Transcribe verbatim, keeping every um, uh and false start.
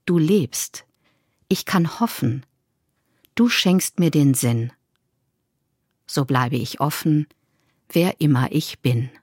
Du lebst. Ich kann hoffen. Du schenkst mir den Sinn. So bleibe ich offen, wer immer ich bin.